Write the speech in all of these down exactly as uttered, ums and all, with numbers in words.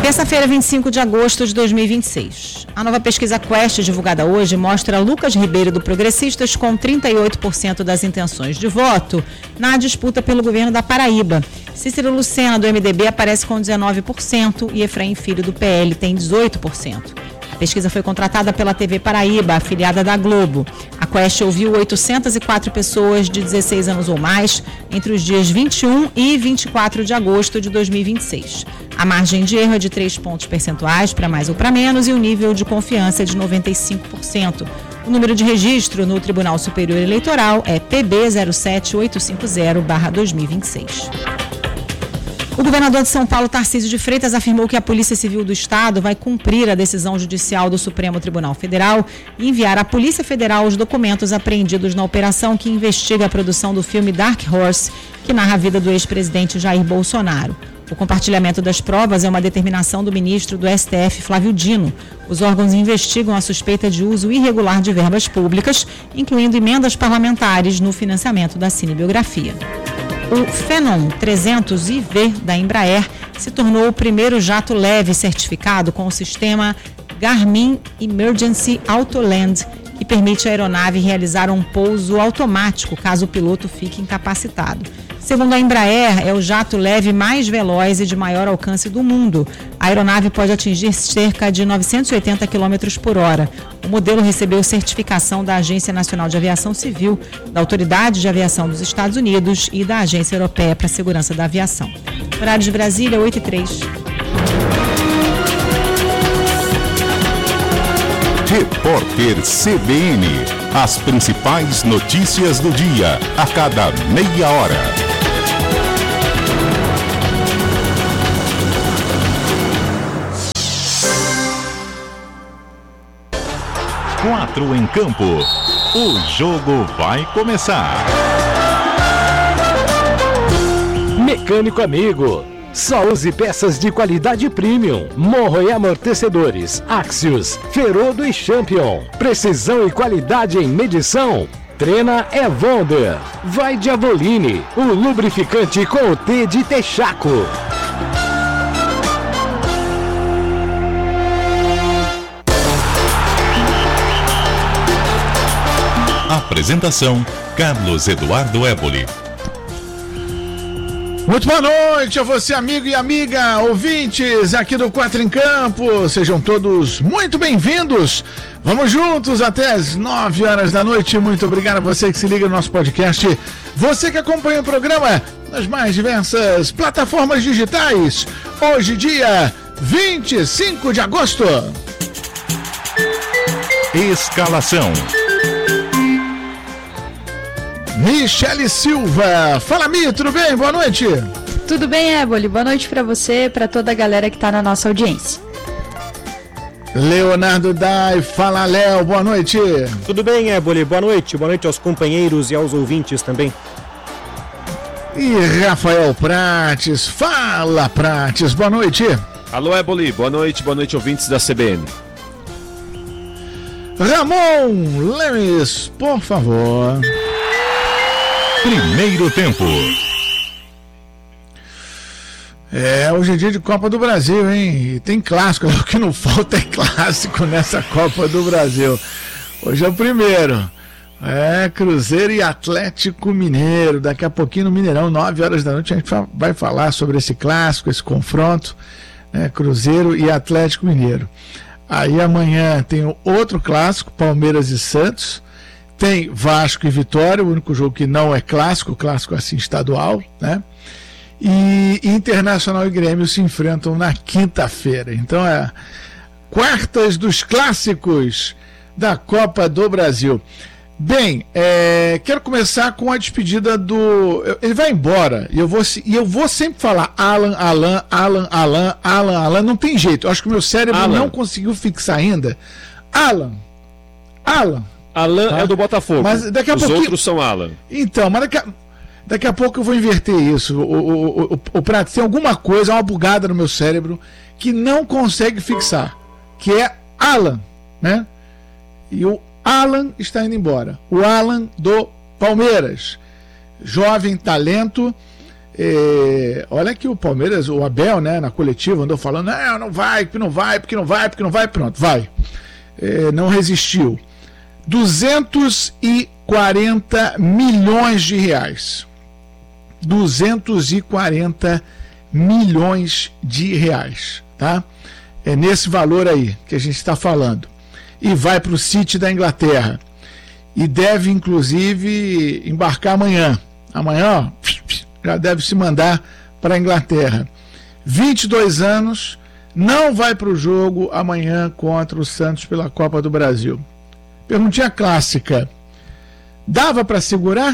Terça-feira, vinte e cinco de agosto de dois mil e vinte e seis. A nova pesquisa Quest, divulgada hoje, mostra Lucas Ribeiro do Progressistas com trinta e oito por cento das intenções de voto na disputa pelo governo da Paraíba. Cícero Lucena, do M D B, aparece com dezenove por cento e Efraim Filho, do P L, tem dezoito por cento. A pesquisa foi contratada pela T V Paraíba, afiliada da Globo. A Quest ouviu oitocentas e quatro pessoas de dezesseis anos ou mais entre os dias vinte e um e vinte e quatro de agosto de dois mil e vinte e seis. A margem de erro é de três pontos percentuais para mais ou para menos e o nível de confiança é de noventa e cinco por cento. O número de registro no Tribunal Superior Eleitoral é P B zero sete oito cinco zero barra dois mil e vinte e seis. O governador de São Paulo, Tarcísio de Freitas, afirmou que a Polícia Civil do Estado vai cumprir a decisão judicial do Supremo Tribunal Federal e enviar à Polícia Federal os documentos apreendidos na operação que investiga a produção do filme Dark Horse, que narra a vida do ex-presidente Jair Bolsonaro. O compartilhamento das provas é uma determinação do ministro do S T F, Flávio Dino. Os órgãos investigam a suspeita de uso irregular de verbas públicas, incluindo emendas parlamentares no financiamento da cinebiografia. O Phenom trezentos I V da Embraer se tornou o primeiro jato leve certificado com o sistema Garmin Emergency Autoland, que permite à aeronave realizar um pouso automático caso o piloto fique incapacitado. Segundo a Embraer, é o jato leve mais veloz e de maior alcance do mundo. A aeronave pode atingir cerca de novecentos e oitenta quilômetros por hora. O modelo recebeu certificação da Agência Nacional de Aviação Civil, da Autoridade de Aviação dos Estados Unidos e da Agência Europeia para a Segurança da Aviação. Horário de Brasília, oito e três. Repórter C B N. As principais notícias do dia, a cada meia hora. Quatro em campo. O jogo vai começar. Mecânico amigo. Só use peças de qualidade premium. Morro e amortecedores. Axios, Ferodo e Champion. Precisão e qualidade em medição. Trena é Wonder. Vai de Avoline, o lubrificante com o T de Texaco. Apresentação: Carlos Eduardo Éboli. Muito boa noite a você, amigo e amiga, ouvintes aqui do Quatro em Campo. Sejam todos muito bem-vindos. Vamos juntos até as nove horas da noite. Muito obrigado a você que se liga no nosso podcast. Você que acompanha o programa nas mais diversas plataformas digitais. Hoje, dia vinte e cinco de agosto. Escalação: Michele Silva. Fala, Mi, tudo bem? Boa noite. Tudo bem, Éboli? Boa noite para você e para toda a galera que está na nossa audiência. Leonardo Dai. Fala, Léo. Boa noite. Tudo bem, Éboli? Boa noite. Boa noite aos companheiros e aos ouvintes também. E Rafael Prates. Fala, Prates. Boa noite. Alô, Éboli. Boa noite. Boa noite, ouvintes da C B N. Ramon Lemes, por favor. Primeiro tempo. É, hoje é dia de Copa do Brasil, hein? E tem clássico, o que não falta é clássico nessa Copa do Brasil. Hoje é o primeiro. É, Cruzeiro e Atlético Mineiro. Daqui a pouquinho no Mineirão, nove horas da noite, a gente vai falar sobre esse clássico, esse confronto, né? Cruzeiro e Atlético Mineiro. Aí amanhã tem outro clássico, Palmeiras e Santos. Tem Vasco e Vitória, o único jogo que não é clássico, clássico assim estadual, né? E Internacional e Grêmio se enfrentam na quinta-feira. Então é quartas dos clássicos da Copa do Brasil. Bem, é, quero começar com a despedida do... Ele vai embora, e eu vou, e eu vou sempre falar Alan, Alan, Alan, Alan, Alan, Alan, não tem jeito. Eu acho que o meu cérebro Alan. não conseguiu fixar ainda. Alan, Alan. Alan tá? É do Botafogo, mas daqui a os pouquinho... outros são Alan. Então, mas daqui a, daqui a pouco eu vou inverter isso. O, o, o, o Prato, tem alguma coisa, uma bugada no meu cérebro que não consegue fixar, que é Alan, né? E o Alan está indo embora. O Alan do Palmeiras. Jovem talento, É, olha que o Palmeiras, o Abel, né, na coletiva, andou falando, não, não vai, porque não vai, porque não vai, porque não vai, pronto, vai. É, não resistiu. duzentos e quarenta milhões de reais. duzentos e quarenta milhões de reais, tá? É nesse valor aí que a gente está falando. E vai para o City da Inglaterra. E deve, inclusive, embarcar amanhã. Amanhã, ó, já deve se mandar para a Inglaterra. vinte e dois anos, não vai para o jogo amanhã contra o Santos pela Copa do Brasil. Perguntinha clássica. Dava para segurar?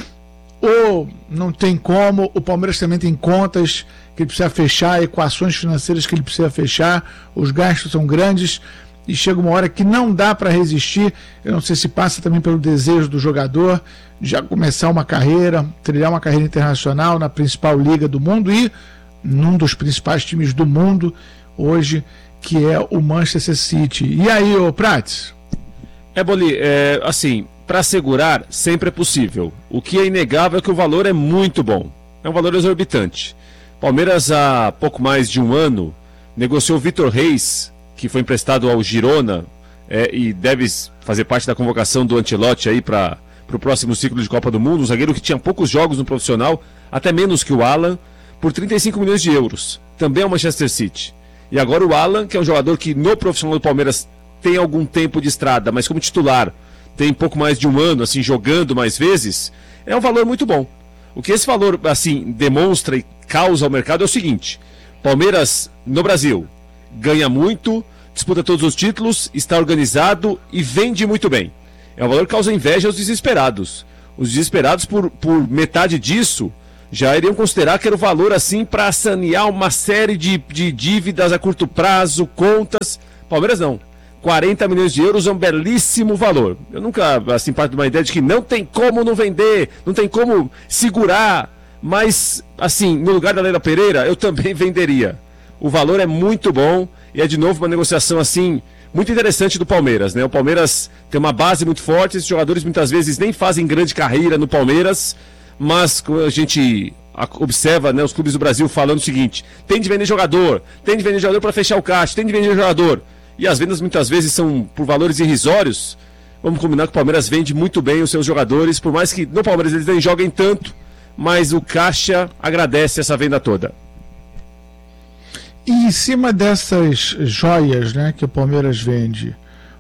Ou não tem como? O Palmeiras também tem contas que ele precisa fechar, equações financeiras que ele precisa fechar, os gastos são grandes e chega uma hora que não dá para resistir. Eu não sei se passa também pelo desejo do jogador de já começar uma carreira, trilhar uma carreira internacional na principal liga do mundo e num dos principais times do mundo hoje, que é o Manchester City. E aí, ô Prates? É, Boli, é, assim, para segurar sempre é possível. O que é inegável é que o valor é muito bom. É um valor exorbitante. Palmeiras, há pouco mais de um ano, negociou o Vitor Reis, que foi emprestado ao Girona, é, e deve fazer parte da convocação do Ancelotti aí para o próximo ciclo de Copa do Mundo, um zagueiro que tinha poucos jogos no profissional, até menos que o Alan, por trinta e cinco milhões de euros. Também é o Manchester City. E agora o Alan, que é um jogador que no profissional do Palmeiras tem algum tempo de estrada, mas como titular tem pouco mais de um ano, assim, jogando mais vezes, é um valor muito bom. O que esse valor, assim, demonstra e causa ao mercado é o seguinte: Palmeiras, no Brasil, ganha muito, disputa todos os títulos, está organizado e vende muito bem. É um valor que causa inveja aos desesperados. Os desesperados, por, por metade disso, já iriam considerar que era o valor, assim, para sanear uma série de, de dívidas a curto prazo, contas. Palmeiras não. quarenta milhões de euros é um belíssimo valor. Eu nunca, assim, parto de uma ideia de que não tem como não vender, não tem como segurar, mas, assim, no lugar da Leila Pereira, eu também venderia. O valor é muito bom e é, de novo, uma negociação, assim, muito interessante do Palmeiras, né? O Palmeiras tem uma base muito forte, esses jogadores muitas vezes nem fazem grande carreira no Palmeiras, mas a gente observa, né, os clubes do Brasil falando o seguinte: tem de vender jogador, tem de vender jogador para fechar o caixa, tem de vender jogador. E as vendas muitas vezes são por valores irrisórios. Vamos combinar que o Palmeiras vende muito bem os seus jogadores, por mais que no Palmeiras eles nem joguem tanto, mas o caixa agradece essa venda toda. E em cima dessas joias, né, que o Palmeiras vende,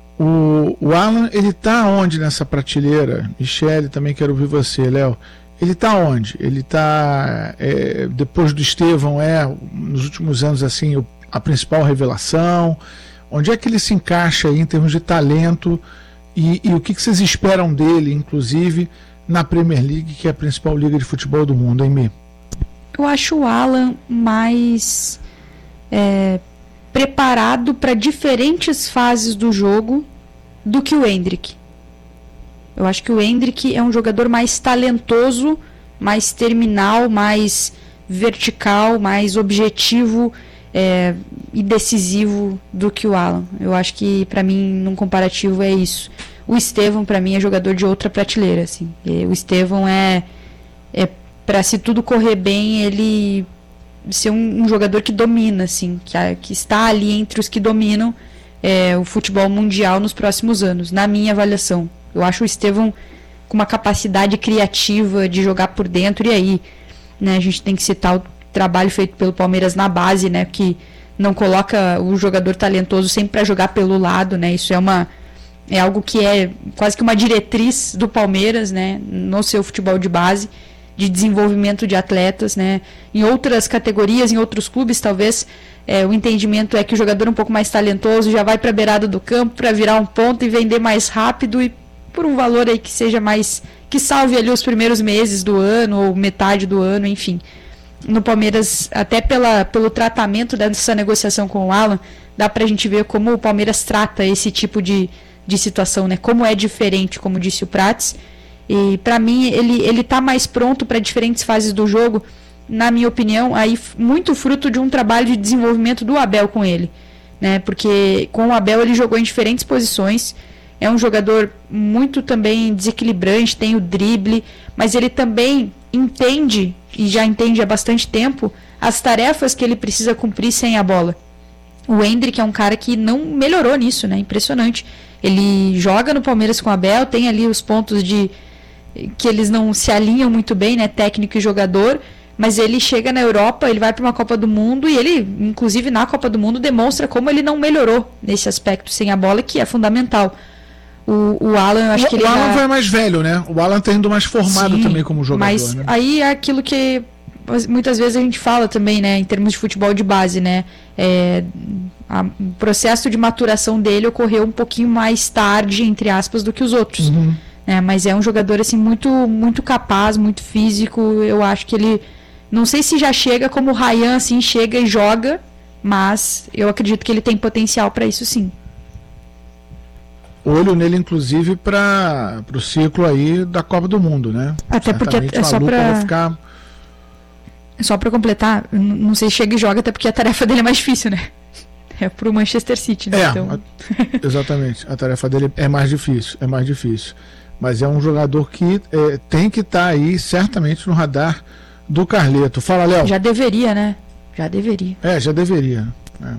o, o Alan, ele tá onde nessa prateleira? Michele, também quero ouvir você, Léo. Ele tá onde? Ele tá, é, depois do Estevão, é, nos últimos anos, assim, o, a principal revelação. Onde é que ele se encaixa aí em termos de talento e, e o que, que vocês esperam dele, inclusive, na Premier League, que é a principal liga de futebol do mundo, hein, Mi? Eu acho o Alan mais é, preparado para diferentes fases do jogo do que o Endrick. Eu acho que o Endrick é um jogador mais talentoso, mais terminal, mais vertical, mais objetivo, É, e decisivo do que o Alan. Eu acho que, para mim, num comparativo é isso. O Estevão, para mim, é jogador de outra prateleira, assim. E o Estevão é, é para, se tudo correr bem, ele ser um, um jogador que domina, assim, que, que está ali entre os que dominam é, o futebol mundial nos próximos anos, na minha avaliação. Eu acho o Estevão com uma capacidade criativa de jogar por dentro, e aí, né, a gente tem que citar o trabalho feito pelo Palmeiras na base, né, que não coloca o jogador talentoso sempre para jogar pelo lado, né, isso é uma é algo que é quase que uma diretriz do Palmeiras, né, no seu futebol de base, de desenvolvimento de atletas, né. Em outras categorias, em outros clubes, talvez é, o entendimento é que o jogador um pouco mais talentoso já vai para a beirada do campo para virar um ponto e vender mais rápido e por um valor aí que seja mais, que salve ali os primeiros meses do ano ou metade do ano, enfim. No Palmeiras, até pela, pelo tratamento dessa negociação com o Alan, dá pra gente ver como o Palmeiras trata esse tipo de, de situação, né? Como é diferente, como disse o Prates. E para mim, ele, ele tá mais pronto para diferentes fases do jogo, na minha opinião, aí muito fruto de um trabalho de desenvolvimento do Abel com ele, né? Porque com o Abel ele jogou em diferentes posições. É um jogador muito também desequilibrante, tem o drible, mas ele também entende e já entende há bastante tempo as tarefas que ele precisa cumprir sem a bola. O Endrick é um cara que não melhorou nisso, né? Impressionante. Ele joga no Palmeiras com o Abel, tem ali os pontos de que eles não se alinham muito bem, né? Técnico e jogador, mas ele chega na Europa, ele vai para uma Copa do Mundo e ele, inclusive na Copa do Mundo, demonstra como ele não melhorou nesse aspecto sem a bola, que é fundamental. O, o Alan, acho o, que ele o Alan já... vai mais velho, né? O Alan tá indo mais formado. Sim, também como jogador. Mas né? aí é aquilo que muitas vezes a gente fala também, né? Em termos de futebol de base, né? É, a, o processo de maturação dele ocorreu um pouquinho mais tarde, entre aspas, do que os outros. Uhum. Né? Mas é um jogador assim muito, muito capaz, muito físico. Eu acho que ele... Não sei se já chega como o Ryan, assim, chega e joga, mas eu acredito que ele tem potencial para isso, sim. Olho nele, inclusive, para o ciclo aí da Copa do Mundo, né? Até Certamente porque é só para ficar... só para completar, não sei se chega e joga, até porque a tarefa dele é mais difícil, né? É pro Manchester City, né? É, então... a, exatamente. A tarefa dele é mais difícil, é mais difícil. Mas é um jogador que é, tem que estar tá aí, certamente, no radar do Carleto. Fala, Léo. Já deveria, né? Já deveria. É, já deveria. É.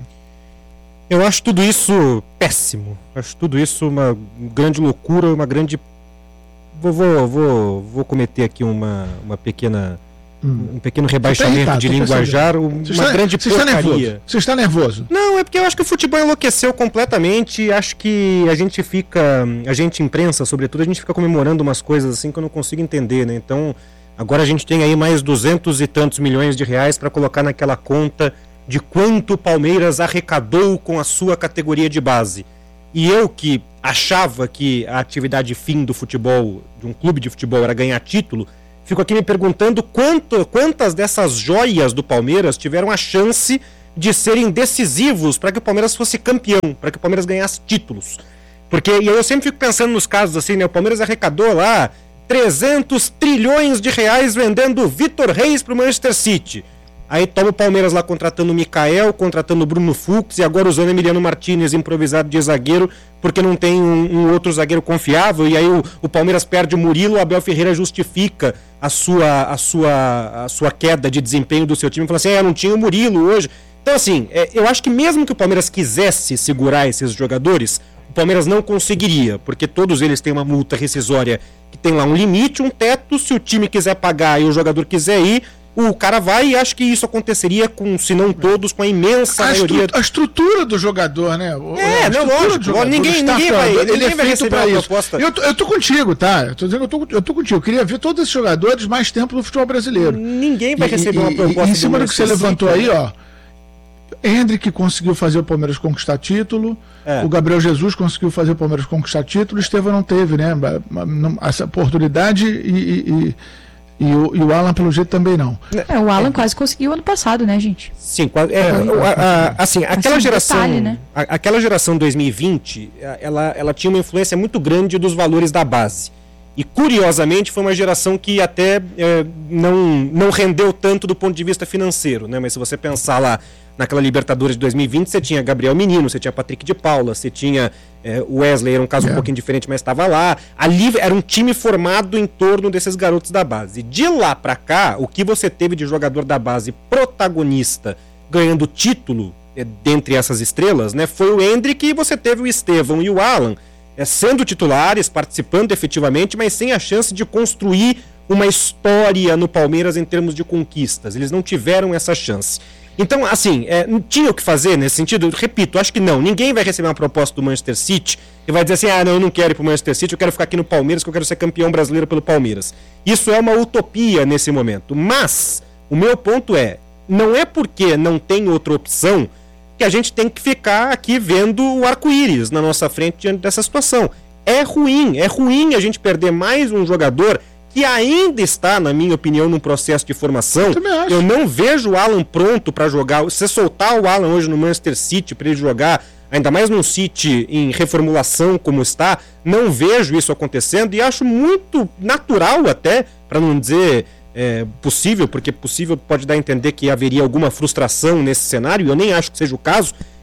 Eu acho tudo isso péssimo. Acho tudo isso uma grande loucura, uma grande... Vou, vou, vou, vou cometer aqui uma, uma pequena... Hum. Um pequeno rebaixamento irritado, de linguajar, uma está, grande você porcaria. Está nervoso. Você está nervoso? Não, é porque eu acho que o futebol enlouqueceu completamente. Acho que a gente fica, a gente imprensa, sobretudo, a gente fica comemorando umas coisas assim que eu não consigo entender, né? Então, agora a gente tem aí mais duzentos e tantos milhões de reais para colocar naquela conta de quanto o Palmeiras arrecadou com a sua categoria de base. E eu que achava que a atividade fim do futebol, de um clube de futebol, era ganhar título, fico aqui me perguntando quanto, quantas dessas joias do Palmeiras tiveram a chance de serem decisivos para que o Palmeiras fosse campeão, para que o Palmeiras ganhasse títulos. Porque, e aí eu sempre fico pensando nos casos assim, né? O Palmeiras arrecadou lá trezentos trilhões de reais vendendo o Vitor Reis para o Manchester City. Aí toma o Palmeiras lá contratando o Mikael, contratando o Bruno Fux e agora usando Emiliano Martínez improvisado de zagueiro porque não tem um, um outro zagueiro confiável. E aí o, o Palmeiras perde o Murilo, o Abel Ferreira justifica a sua, a sua, a sua queda de desempenho do seu time, falando assim, é, não tinha o Murilo hoje. Então assim, é, eu acho que mesmo que o Palmeiras quisesse segurar esses jogadores, o Palmeiras não conseguiria, porque todos eles têm uma multa rescisória que tem lá um limite, um teto, se o time quiser pagar e o jogador quiser ir, o cara vai, e acho que isso aconteceria com, se não todos, com a imensa a maioria... Estru- a estrutura do jogador, né? O, é, não, lógico. Jogador, ninguém, ninguém vai, ele ninguém é vai receber uma proposta. Eu tô, eu tô contigo, tá? Eu tô dizendo que eu tô, eu tô contigo. Eu queria ver todos esses jogadores mais tempo no futebol brasileiro. Ninguém vai e, receber e, uma proposta. E, em cima do que você levantou City, aí, ó. Endrick conseguiu fazer o Palmeiras conquistar título. É. O Gabriel Jesus conseguiu fazer o Palmeiras conquistar título. O Estevão não teve, né? Essa oportunidade e... e, e E o, e o Alan, pelo jeito, também não. É, o Alan é. quase conseguiu ano passado, né, gente? Sim, quase. É, a, a, assim, aquela geração. Detalhe, né? a, aquela geração dois mil e vinte, ela, ela tinha uma influência muito grande dos valores da base. E, curiosamente, foi uma geração que até é, não, não rendeu tanto do ponto de vista financeiro, né? Mas se você pensar lá naquela Libertadores de dois mil e vinte, você tinha Gabriel Menino, você tinha Patrick de Paula, você tinha é, Wesley, era um caso é. um pouquinho diferente, mas estava lá. Ali era um time formado em torno desses garotos da base. De lá para cá, o que você teve de jogador da base protagonista ganhando título é, dentre essas estrelas, né, foi o Endrick, e você teve o Estevão e o Alan é, sendo titulares, participando efetivamente, mas sem a chance de construir uma história no Palmeiras em termos de conquistas. Eles não tiveram essa chance. Então, assim, é, não tinha o que fazer nesse sentido? Eu repito, acho que não. Ninguém vai receber uma proposta do Manchester City e vai dizer assim, ah, não, eu não quero ir pro Manchester City, eu quero ficar aqui no Palmeiras, que eu quero ser campeão brasileiro pelo Palmeiras. Isso é uma utopia nesse momento. Mas, o meu ponto é, não é porque não tem outra opção que a gente tem que ficar aqui vendo o arco-íris na nossa frente diante dessa situação. É ruim, é ruim a gente perder mais um jogador que ainda está, na minha opinião, num processo de formação. Eu, eu não vejo o Alan pronto para jogar. Se você soltar o Alan hoje no Manchester City para ele jogar, ainda mais num City em reformulação como está, não vejo isso acontecendo e acho muito natural até, para não dizer é, possível, porque possível pode dar a entender que haveria alguma frustração nesse cenário, e eu nem acho que seja o caso,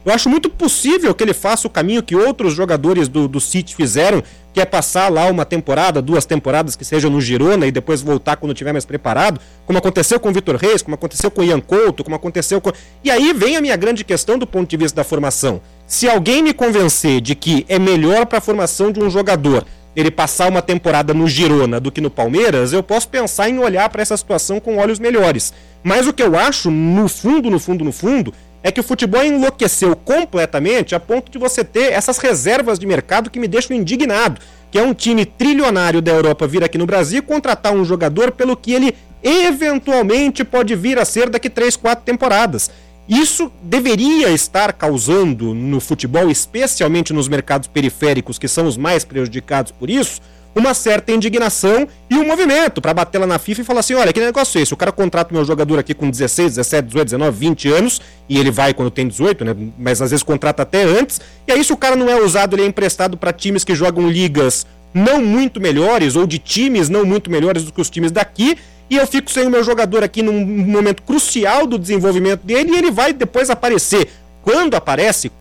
Eu acho muito possível que ele faça o caminho que outros jogadores do, do City fizeram, que é passar lá uma temporada, duas temporadas que sejam no Girona e depois voltar quando estiver mais preparado, como aconteceu com o Vitor Reis, como aconteceu com o Ian Couto, como aconteceu com... E aí vem a minha grande questão do ponto de vista da formação. Se alguém me convencer de que é melhor para a formação de um jogador ele passar uma temporada no Girona do que no Palmeiras, eu posso pensar em olhar para essa situação com olhos melhores. Mas o que eu acho, no fundo, no fundo, no fundo, é que o futebol enlouqueceu completamente a ponto de você ter essas reservas de mercado que me deixam indignado, que é um time trilionário da Europa vir aqui no Brasil e contratar um jogador pelo que ele eventualmente pode vir a ser daqui três, quatro temporadas. Isso deveria estar causando no futebol, especialmente nos mercados periféricos, que são os mais prejudicados por isso, uma certa indignação e um movimento para bater lá na FIFA e falar assim, olha, que negócio é esse? O cara contrata o meu jogador aqui com dezesseis, dezessete, dezoito, dezenove, vinte anos, e ele vai quando tem dezoito, né? Mas às vezes contrata até antes, e aí se o cara não é usado, ele é emprestado para times que jogam ligas não muito melhores, ou de times não muito melhores do que os times daqui, e eu fico sem o meu jogador aqui num momento crucial do desenvolvimento dele, e ele vai depois aparecer. Quando aparece,